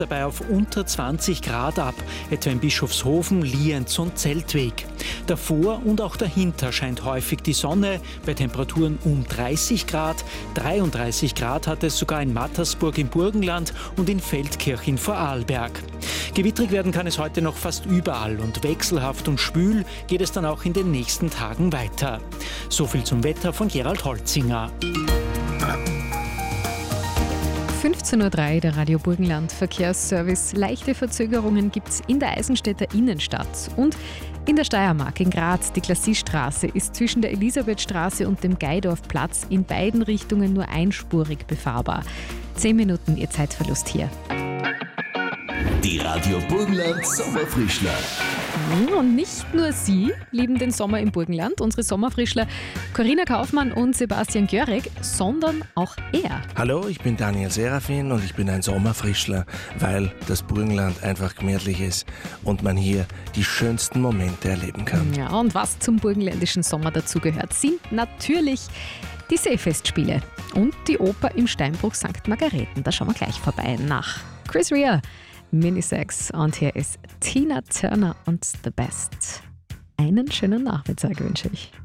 Dabei auf unter 20 Grad ab, etwa in Bischofshofen, Lienz und Zeltweg. Davor und auch dahinter scheint häufig die Sonne, bei Temperaturen um 30 Grad. 33 Grad hat es sogar in Mattersburg im Burgenland und in Feldkirch in Vorarlberg. Gewittrig werden kann es heute noch fast überall und wechselhaft und schwül geht es dann auch in den nächsten Tagen weiter. So viel zum Wetter von Gerald Holzinger. 15.03 Uhr, der Radio Burgenland Verkehrsservice. Leichte Verzögerungen gibt es in der Eisenstädter Innenstadt und in der Steiermark in Graz. Die Glassiestraße ist zwischen der Elisabethstraße und dem Geidorfplatz in beiden Richtungen nur einspurig befahrbar. 10 Minuten Ihr Zeitverlust hier. Die Radio Burgenland Sommerfrischler. Und nicht nur Sie lieben den Sommer im Burgenland, unsere Sommerfrischler Corinna Kaufmann und Sebastian Göreg, sondern auch er. Hallo, ich bin Daniel Serafin und ich bin ein Sommerfrischler, weil das Burgenland einfach gemütlich ist und man hier die schönsten Momente erleben kann. Ja, und was zum burgenländischen Sommer dazugehört, sind natürlich die Seefestspiele und die Oper im Steinbruch St. Margareten. Da schauen wir gleich vorbei nach Chris Rea, Minisex, und hier ist Tina Turner und The Best. Einen schönen Nachmittag wünsche ich.